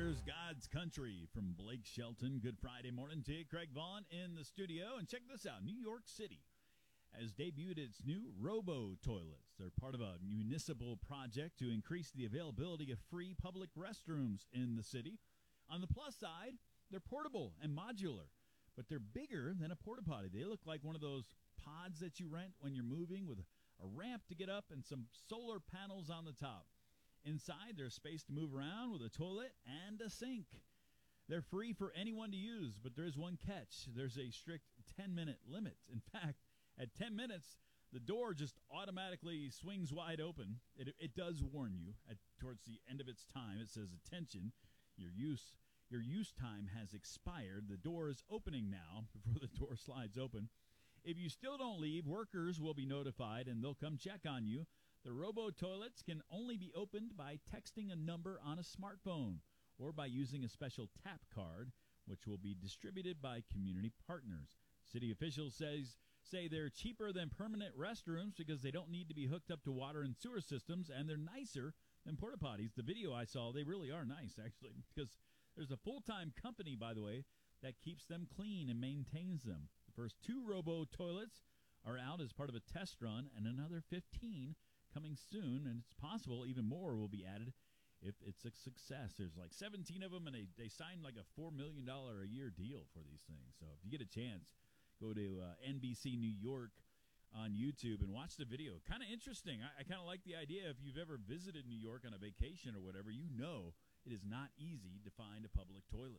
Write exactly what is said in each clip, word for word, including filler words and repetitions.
Here's God's Country from Blake Shelton. Good Friday morning to you. Craig Vaughn in the studio. And check this out. New York City has debuted its new robo-toilets. They're part of a municipal project to increase the availability of free public restrooms in the city. On the plus side, they're portable and modular, but they're bigger than a porta potty. They look like one of those pods that you rent when you're moving with a ramp to get up and some solar panels on the top. Inside, there's space to move around with a toilet and a sink. They're free for anyone to use, but there is one catch. There's a strict ten-minute limit. In fact, at ten minutes, the door just automatically swings wide open. It, it does warn you at towards the end of its time. It says, attention, your use, your use time has expired. The door is opening now before the door slides open. If you still don't leave, workers will be notified, and they'll come check on you. The robo-toilets can only be opened by texting a number on a smartphone or by using a special tap card, which will be distributed by community partners. City officials says, say they're cheaper than permanent restrooms because they don't need to be hooked up to water and sewer systems, and they're nicer than porta potties. The video I saw, they really are nice, actually, because there's a full-time company, by the way, that keeps them clean and maintains them. The first two robo-toilets are out as part of a test run, and another fifteen coming soon, and it's possible even more will be added if it's a success. There's like seventeen of them, and they, they signed like a four million dollars a year deal for these things. So if you get a chance, go to uh, N B C New York on YouTube and watch the video. Kind of interesting. I, I kind of like the idea. If you've ever visited New York on a vacation or whatever, you know it is not easy to find a public toilet.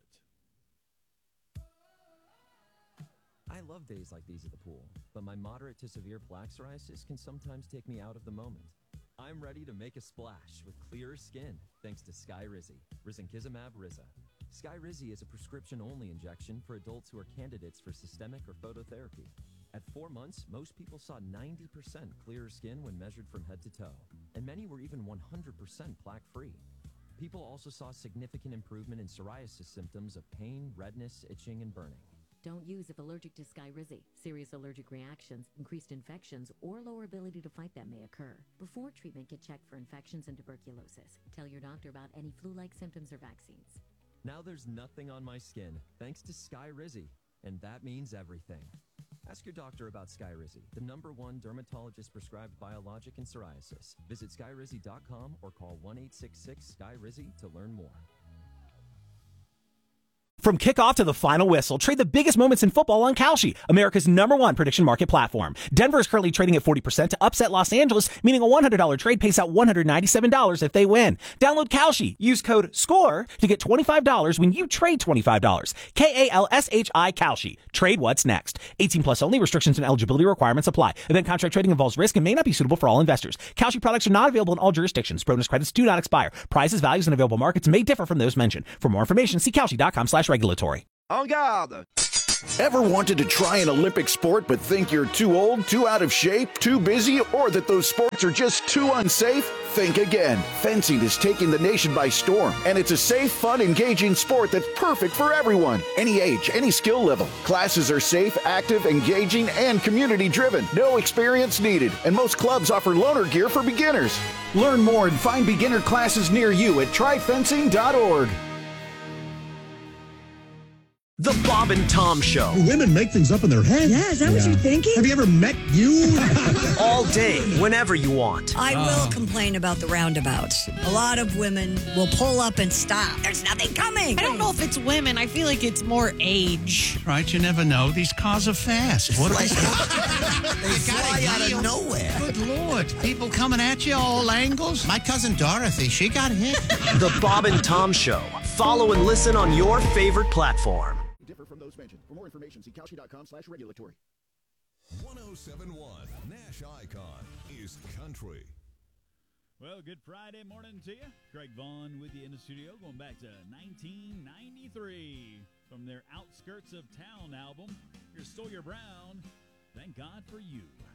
I love days like these at the pool, but my moderate to severe plaque psoriasis can sometimes take me out of the moment. I'm ready to make a splash with clearer skin thanks to Skyrizi, Risankizumab Riza. Skyrizi is a prescription-only injection for adults who are candidates for systemic or phototherapy. At four months, most people saw ninety percent clearer skin when measured from head to toe, and many were even one hundred percent plaque-free. People also saw significant improvement in psoriasis symptoms of pain, redness, itching, and burning. Don't use if allergic to Skyrizi. Serious allergic reactions, increased infections, or lower ability to fight them may occur. Before treatment, get checked for infections and tuberculosis. Tell your doctor about any flu-like symptoms or vaccines. Now there's nothing on my skin thanks to Skyrizi, and that means everything. Ask your doctor about Skyrizi, the number one dermatologist-prescribed biologic in psoriasis. Visit skyrizi dot com or call one eight six six S K Y R I Z Y to learn more. From kickoff to the final whistle, trade the biggest moments in football on Kalshi, America's number one prediction market platform. Denver is currently trading at forty percent to upset Los Angeles, meaning a one hundred dollars trade pays out one hundred ninety-seven dollars if they win. Download Kalshi. Use code SCORE to get twenty-five dollars when you trade twenty-five dollars. K A L S H I Kalshi. Trade what's next. eighteen plus only. Restrictions and eligibility requirements apply. Event contract trading involves risk and may not be suitable for all investors. Kalshi products are not available in all jurisdictions. Bonus credits do not expire. Prices, values, and available markets may differ from those mentioned. For more information, see Kalshi dot com slash regulatory. En garde! Ever wanted to try an Olympic sport but think you're too old, too out of shape, too busy, or that those sports are just too unsafe? Think again. Fencing is taking the nation by storm, and it's a safe, fun, engaging sport that's perfect for everyone. Any age, any skill level. Classes are safe, active, engaging, and community-driven. No experience needed, and most clubs offer loaner gear for beginners. Learn more and find beginner classes near you at try fencing dot org. The Bob and Tom Show. Women make things up in their head. Yeah, is that yeah. what you're thinking? Have you ever met you? All day, whenever you want. I uh. will complain about the roundabouts. A lot of women will pull up and stop. There's nothing coming. I don't know if it's women. I feel like it's more age. Right, you never know. These cars are fast. What they fly out of nowhere. Good Lord. People coming at you all angles. My cousin Dorothy, she got hit. The Bob and Tom Show. Follow and listen on your favorite platform. Differ from those mentioned. For more information, see Kalshi dot com slash regulatory. one oh seven point one Nash Icon is country. Well, good Friday morning to you. Craig Vaughn with you in the studio, going back to nineteen ninety-three. From their Outskirts of Town album, here's Sawyer Brown, Thank God for You.